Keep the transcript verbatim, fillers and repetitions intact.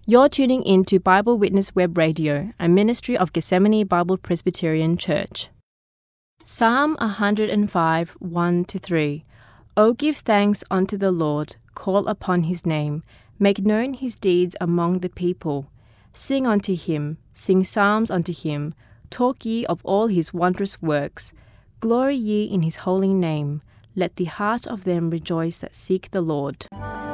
You're tuning in to Bible Witness Web Radio, a ministry of Gethsemane Bible Presbyterian Church. Psalm one hundred five, one to three. O give thanks unto the Lord, call upon his name, make known his deeds among the people. Sing unto him, sing psalms unto him, talk ye of all his wondrous works. Glory ye in his holy name, let the heart of them rejoice that seek the Lord.